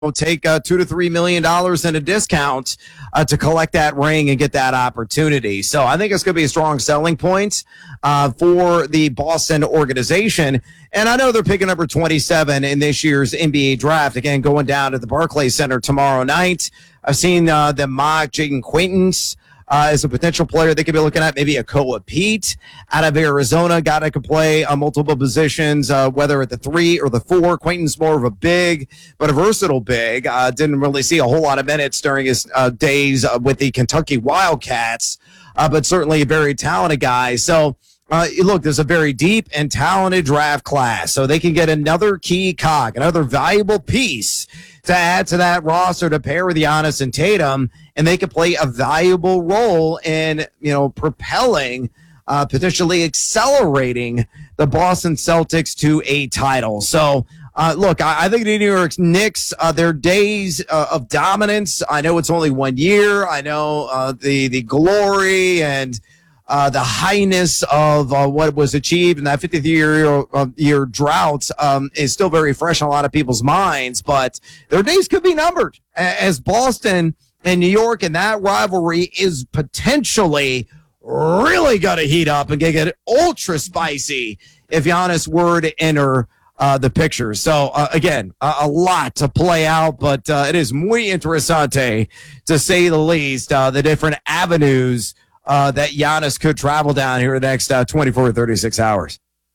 take $2 to $3 million in a discount to collect that ring and get that opportunity. So I think it's going to be a strong selling point for the Boston organization. And I know they're picking number 27 in this year's NBA draft. Again, going down to the Barclays Center tomorrow night. I've seen them mock Jaden Quaintance as a potential player they could be looking at. Maybe a Koa Pete out of Arizona, guy that could play multiple positions, whether at the 3 or the 4. Quaintance more of a big, but a versatile big. Didn't really see a whole lot of minutes during his days with the Kentucky Wildcats, but certainly a very talented guy. So, look, there's a very deep and talented draft class, so they can get another key cog, another valuable piece to add to that roster to pair with Giannis and Tatum, and they could play a valuable role in, propelling, potentially accelerating the Boston Celtics to a title. So, look, I think the New York Knicks, their days of dominance, I know it's only 1 year. I know the glory and the highness of what was achieved in that 50th year drought is still very fresh on a lot of people's minds, but their days could be numbered as Boston and New York, and that rivalry is potentially really going to heat up and get ultra spicy if Giannis were to enter the picture. So, again, a lot to play out, but it is muy interesante, to say the least, the different avenues that Giannis could travel down here in the next 24 to 36 hours.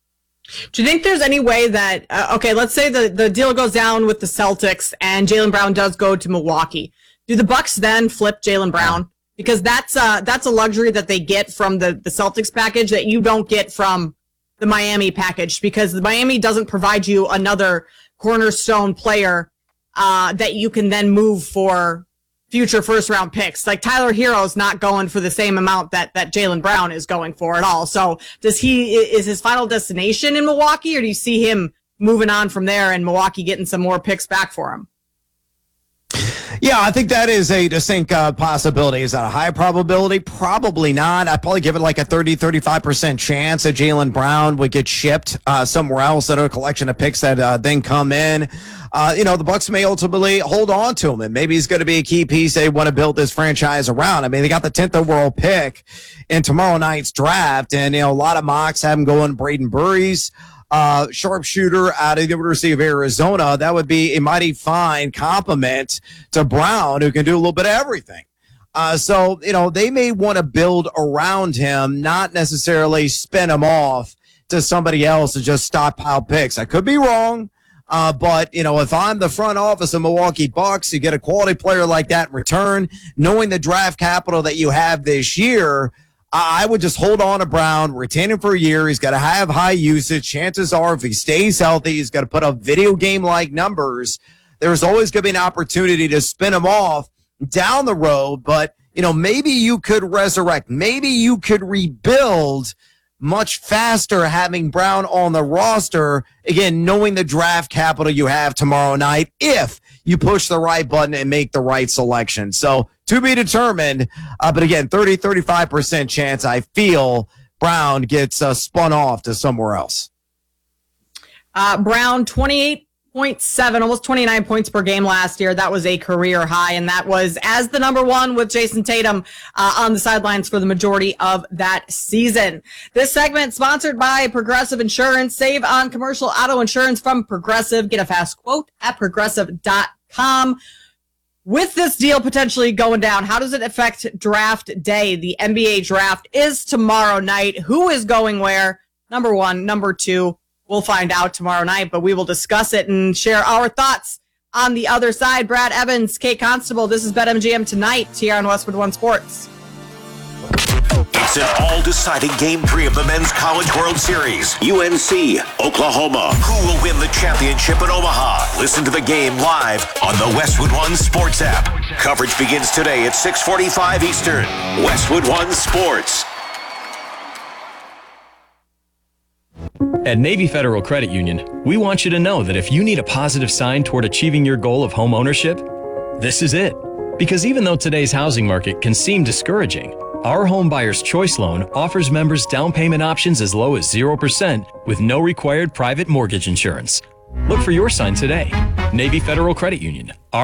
Do you think there's any way that, let's say the deal goes down with the Celtics and Jaylen Brown does go to Milwaukee. Do the Bucks then flip Jaylen Brown? Because that's a luxury that they get from the Celtics package that you don't get from the Miami package, because the Miami doesn't provide you another cornerstone player that you can then move for future first-round picks. Like Tyler Hero's not going for the same amount that Jaylen Brown is going for at all. So is his final destination in Milwaukee, or do you see him moving on from there and Milwaukee getting some more picks back for him? Yeah, I think that is a distinct possibility. Is that a high probability? Probably not. I'd probably give it like a 30-35% chance that Jaylen Brown would get shipped somewhere else, that a collection of picks that then come in. The Bucks may ultimately hold on to him, and maybe he's going to be a key piece they want to build this franchise around. I mean, they got the 10th overall pick in tomorrow night's draft, and a lot of mocks have him going Braden Burries, sharpshooter out of the University of Arizona. That would be a mighty fine compliment to Brown, who can do a little bit of everything. So they may want to build around him, not necessarily spin him off to somebody else to just stockpile picks. I could be wrong. But if I'm the front office of Milwaukee Bucks, you get a quality player like that in return, knowing the draft capital that you have this year, I would just hold on to Brown, retain him for a year. He's got to have high usage. Chances are, if he stays healthy, he's got to put up video game-like numbers. There's always going to be an opportunity to spin him off down the road, but, maybe you could resurrect. Maybe you could rebuild much faster having Brown on the roster, again, knowing the draft capital you have tomorrow night, if you push the right button and make the right selection. So to be determined, but again, 30-35% chance I feel Brown gets spun off to somewhere else. Brown, 28.7, almost 29 points per game last year. That was a career high, and that was as the number one with Jason Tatum on the sidelines for the majority of that season. This segment sponsored by Progressive Insurance. Save on commercial auto insurance from Progressive. Get a fast quote at progressive.com. With this deal potentially going down, how does it affect draft day? The NBA draft is tomorrow night. Who is going where? Number one, number two. We'll find out tomorrow night, but we will discuss it and share our thoughts on the other side. Brad Evans, Kate Constable, this is BetMGM Tonight here on Westwood One Sports. It's an all-deciding Game 3 of the Men's College World Series. UNC, Oklahoma. Who will win the championship in Omaha? Listen to the game live on the Westwood One Sports app. Coverage begins today at 6:45 Eastern. Westwood One Sports. At Navy Federal Credit Union, we want you to know that if you need a positive sign toward achieving your goal of home ownership, this is it. Because even though today's housing market can seem discouraging, our Home Buyer's Choice Loan offers members down payment options as low as 0% with no required private mortgage insurance. Look for your sign today. Navy Federal Credit Union.